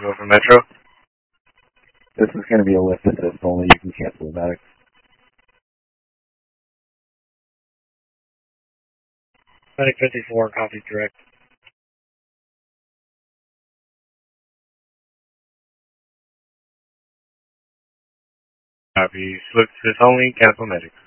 go for Metro. This is going to be a lift assist only. You can cancel the medic. Medic 54, copy direct. Copy. Lift assist only, cancel medic.